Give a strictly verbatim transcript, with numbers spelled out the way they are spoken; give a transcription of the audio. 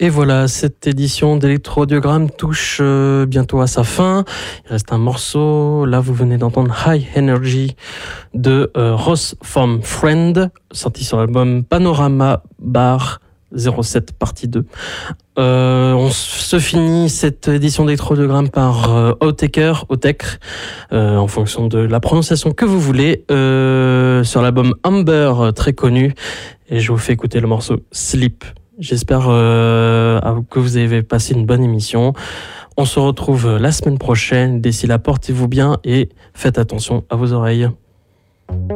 Et voilà, cette édition d'Electro-Audiogramme touche euh, bientôt à sa fin. Il reste un morceau. Là, vous venez d'entendre High Energy de euh, Ross from Friend, sorti sur l'album Panorama Bar zéro sept partie deux. Euh, on se finit cette édition d'Electro-Audiogramme par euh, Outtaker, Outtaker, euh, en fonction de la prononciation que vous voulez, euh, sur l'album Amber, très connu. Et je vous fais écouter le morceau Sleep. J'espère euh, que vous avez passé une bonne émission. On se retrouve la semaine prochaine. D'ici là, portez-vous bien et faites attention à vos oreilles.